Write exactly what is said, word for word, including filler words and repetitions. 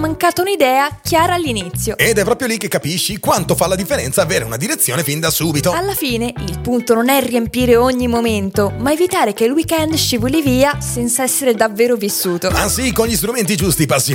mancata un'idea chiara all'inizio. Ed è proprio lì che capisci quanto fa la differenza avere una direzione fin da subito. Alla fine, il punto non è riempire ogni momento, ma evitare che il weekend scivoli via senza essere davvero vissuto. Ah sì, con gli strumenti giusti passi